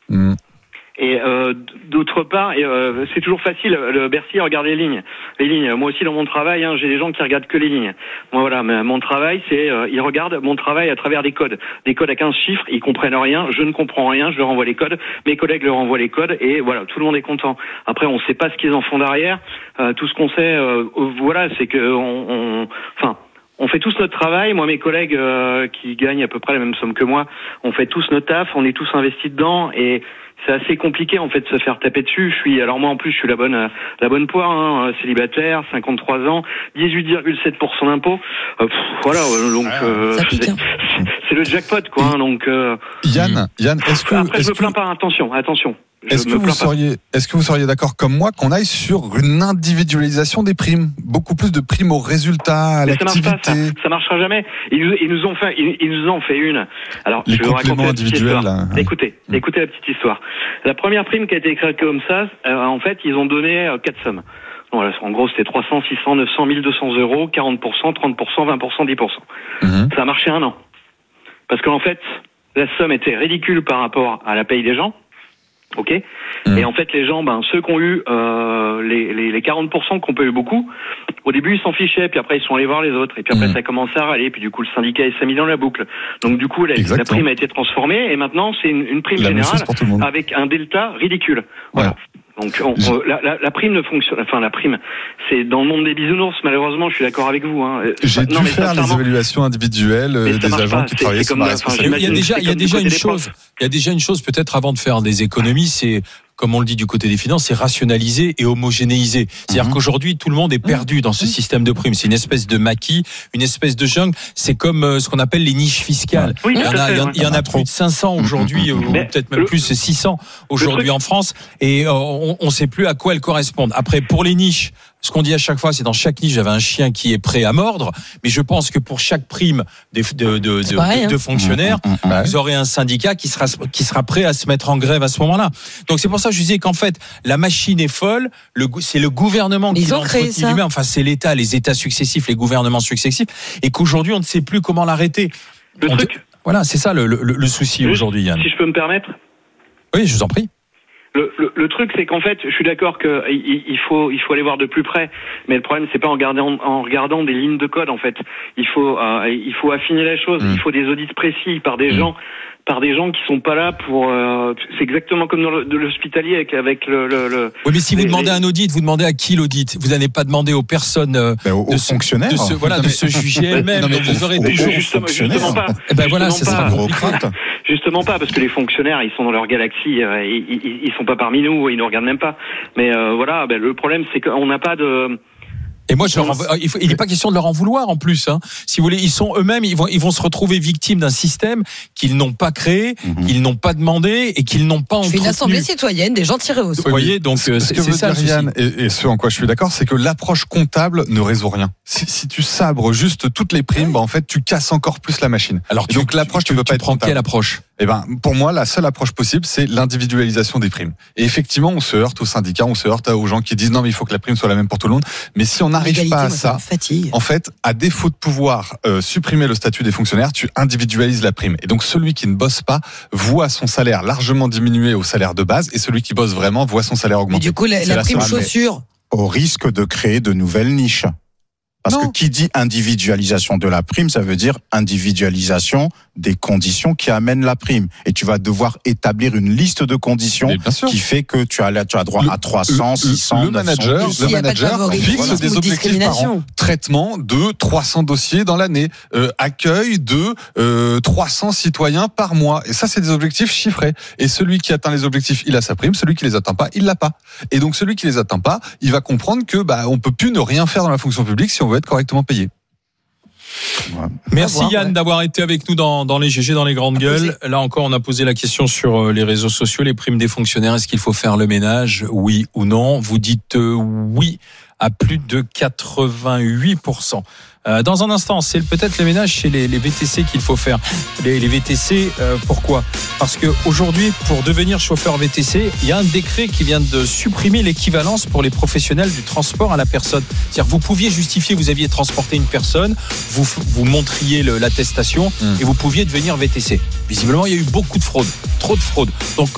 Et d'autre part, c'est toujours facile. Le Bercy regarde les lignes. Moi aussi dans mon travail, j'ai des gens qui regardent que les lignes. Moi voilà, mais mon travail, c'est ils regardent mon travail à travers des codes à 15 chiffres. Ils comprennent rien. Je ne comprends rien. Je leur envoie les codes. Mes collègues leur envoient les codes et voilà, tout le monde est content. Après, on sait pas ce qu'ils en font derrière. Tout ce qu'on sait, voilà, c'est que on fait tous notre travail. Moi, mes collègues qui gagnent à peu près la même somme que moi, on fait tous notre taf. On est tous investis dedans et c'est assez compliqué en fait de se faire taper dessus. Moi en plus je suis la bonne poire, célibataire, 53 ans, 18,7% d'impôts. Voilà, donc c'est le jackpot quoi. Donc Yann, je me plains pas. Attention. Est-ce que vous seriez d'accord comme moi qu'on aille sur une individualisation des primes, beaucoup plus de primes au résultat, à l'activité? Ça marchera jamais. Ils nous ont fait une. Alors les je vais vous raconter la petite histoire. Écoutez la petite histoire. La première prime qui a été créée comme ça, en fait, ils ont donné 4 sommes. Voilà, en gros, c'était 300, 600, 900, 1200 euros, 40%, 30%, 20%, 10%. Ça a marché un an. Parce qu'en fait, la somme était ridicule par rapport à la paye des gens. Ok. Et en fait, les gens, ceux qui ont eu les 40% qui ont pas eu beaucoup, au début ils s'en fichaient, puis après ils sont allés voir les autres, et puis après ça a commencé à râler, puis du coup le syndicat s'est mis dans la boucle. Donc du coup la prime a été transformée, et maintenant c'est une prime générale avec un delta ridicule. Voilà. Donc la prime ne fonctionne. Enfin la prime, c'est dans le monde des bisounours. Malheureusement, je suis d'accord avec vous. J'ai dû faire les évaluations individuelles des agents qui travaillaient sur ma responsabilité. Il y a déjà une chose. Il y a déjà une chose peut-être avant de faire des économies, c'est comme on le dit du côté des finances, c'est rationaliser et homogénéiser. C'est-à-dire qu'aujourd'hui, tout le monde est perdu dans ce système de primes. C'est une espèce de maquis, une espèce de jungle. C'est comme ce qu'on appelle les niches fiscales. Oui, il y en a plus de 500 aujourd'hui, ou peut-être même plus 600 aujourd'hui en France, et on ne sait plus à quoi elles correspondent. Après, pour les niches, ce qu'on dit à chaque fois, c'est dans chaque niche, j'avais un chien qui est prêt à mordre, mais je pense que pour chaque prime de fonctionnaires, vous aurez un syndicat qui sera prêt à se mettre en grève à ce moment-là. Donc c'est pour ça que je disais qu'en fait, la machine est folle, c'est le gouvernement qui l'entretient lui-même, enfin c'est l'État, les États successifs, les gouvernements successifs, et qu'aujourd'hui on ne sait plus comment l'arrêter. Voilà, c'est ça le souci aujourd'hui, Yann. Si je peux me permettre. Oui, je vous en prie. Le truc, c'est qu'en fait, je suis d'accord qu'il faut aller voir de plus près, mais le problème, c'est pas en regardant des lignes de code, en fait. Il faut affiner la chose. Il faut des audits précis par des gens qui sont pas là pour. C'est exactement comme dans l'hospitalier avec le. Oui, mais si vous demandez un audit, vous demandez à qui l'audite? Vous n'allez pas demander aux personnes, aux fonctionnaires, de se juger elles-mêmes. Donc vous aurez toujours justement pas. Voilà, c'est ça. Justement pas, parce que les fonctionnaires, ils sont dans leur galaxie, ils sont pas parmi nous, ils nous regardent même pas. Mais voilà, le problème, c'est qu'on n'a pas de. Et moi, il n'est pas question de leur en vouloir en plus. Si vous voulez, ils sont eux-mêmes, ils vont se retrouver victimes d'un système qu'ils n'ont pas créé, qu'ils n'ont pas demandé et qu'ils n'ont pas entretenu. C'est une assemblée citoyenne, des gens tirés au sort. Vous voyez, donc c'est ça, Yann, et ce en quoi je suis d'accord, c'est que l'approche comptable ne résout rien. Si tu sabres juste toutes les primes, en fait, tu casses encore plus la machine. Alors, donc l'approche, tu veux pas être comptable. Quelle approche? Pour moi, la seule approche possible, c'est l'individualisation des primes. Et effectivement, on se heurte aux syndicats, on se heurte aux gens qui disent non, mais il faut que la prime soit la même pour tout le monde. Mais si on n'arrive pas à ça, en fait, à défaut de pouvoir supprimer le statut des fonctionnaires, tu individualises la prime. Et donc, celui qui ne bosse pas voit son salaire largement diminuer au salaire de base, et celui qui bosse vraiment voit son salaire augmenter. Mais du coup, la prime chaussure, au risque de créer de nouvelles niches. Parce que qui dit individualisation de la prime, ça veut dire individualisation des conditions qui amènent la prime. Et tu vas devoir établir une liste de conditions qui fait que tu as droit à 300, 600, le manager fixe des objectifs par an. Traitement de 300 dossiers dans l'année. Accueil de 300 citoyens par mois. Et ça, c'est des objectifs chiffrés. Et celui qui atteint les objectifs, il a sa prime. Celui qui les atteint pas, il l'a pas. Et donc, celui qui les atteint pas, il va comprendre que on peut plus ne rien faire dans la fonction publique si on veut être correctement payé. Merci Yann d'avoir été avec nous dans les GG, dans les grandes gueules. Là encore, on a posé la question sur les réseaux sociaux, les primes des fonctionnaires. Est-ce qu'il faut faire le ménage, oui ou non? Vous dites oui à plus de 88%. Dans un instant, c'est peut-être le ménage chez les VTC qu'il faut faire. Les VTC, pourquoi? Parce que aujourd'hui, pour devenir chauffeur VTC, il y a un décret qui vient de supprimer l'équivalence pour les professionnels du transport à la personne. C'est-à-dire, vous pouviez justifier, vous aviez transporté une personne, vous montriez l'attestation et vous pouviez devenir VTC. Visiblement, il y a eu beaucoup de fraude, trop de fraude. Donc,